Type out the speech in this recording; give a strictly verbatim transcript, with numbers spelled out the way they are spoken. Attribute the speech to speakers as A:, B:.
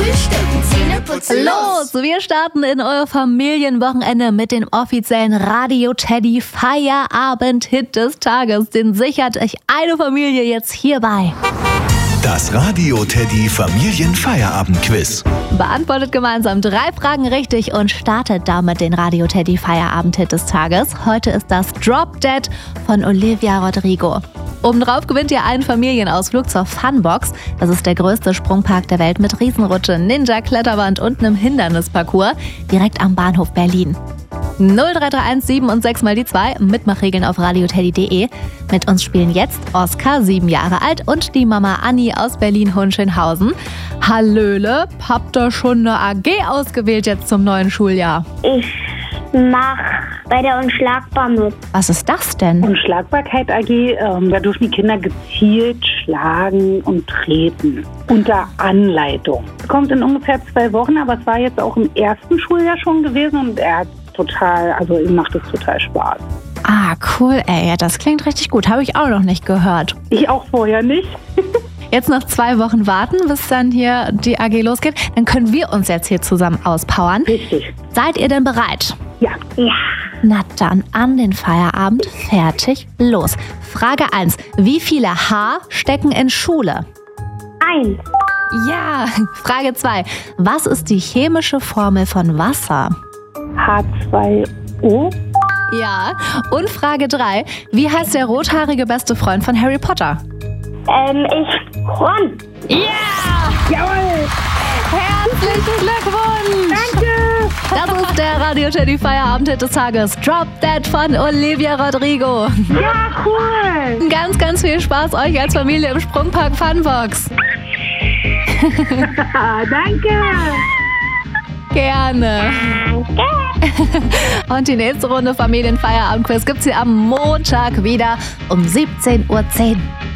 A: Frühstücken, Zähne putzen,
B: los! Wir starten in euer Familienwochenende mit dem offiziellen Radio Teddy Feierabend-Hit des Tages. Den sichert euch eine Familie jetzt hierbei.
C: Das Radio Teddy Familienfeierabend-Quiz.
B: Beantwortet gemeinsam drei Fragen richtig und startet damit den Radio Teddy Feierabend-Hit des Tages. Heute ist das Drop Dead von Olivia Rodrigo. Obendrauf gewinnt ihr einen Familienausflug zur Funbox. Das ist der größte Sprungpark der Welt mit Riesenrutsche, Ninja-Kletterwand und einem Hindernisparcours direkt am Bahnhof Berlin. null drei drei eins sieben und sechs mal die zwei, Mitmachregeln auf radioteddy punkt de. Mit uns spielen jetzt Oskar, sieben Jahre alt, und die Mama Anni aus Berlin-Hohenschönhausen. Hallöle, habt ihr schon eine A G ausgewählt jetzt zum neuen Schuljahr?
D: Ich mach bei der Unschlagbar mit.
B: Was ist das denn?
E: Unschlagbarkeit A G, ähm, da dürfen die Kinder gezielt schlagen und treten. Unter Anleitung. Kommt in ungefähr zwei Wochen, aber es war jetzt auch im ersten Schuljahr schon gewesen und er hat total, also ihm macht es total Spaß.
B: Ah, cool, ey. Ja, das klingt richtig gut. Habe ich auch noch nicht gehört.
E: Ich auch vorher nicht.
B: Jetzt noch zwei Wochen warten, bis dann hier die A G losgeht. Dann können wir uns jetzt hier zusammen auspowern.
E: Richtig.
B: Seid ihr denn bereit?
E: Ja.
D: Ja.
B: Na dann, an den Feierabend. Fertig, los. Frage eins. Wie viele H stecken in Schule?
D: Eins.
B: Ja. Frage zwei. Was ist die chemische Formel von Wasser?
E: H zwei O.
B: Ja. Und Frage drei. Wie heißt der rothaarige beste Freund von Harry Potter?
D: Ähm, ich Ron.
B: Ja!
E: Jawohl!
B: Herzlichen Glückwunsch!
E: Danke!
B: Das ist der Radio Teddy Feierabend-Hit des Tages. Drop Dead von Olivia Rodrigo.
E: Ja, cool!
B: Ganz, ganz viel Spaß euch als Familie im Sprungpark Funbox.
E: Danke!
B: Gerne. Und die nächste Runde Familienfeierabend-Quiz gibt's hier am Montag wieder um siebzehn Uhr zehn.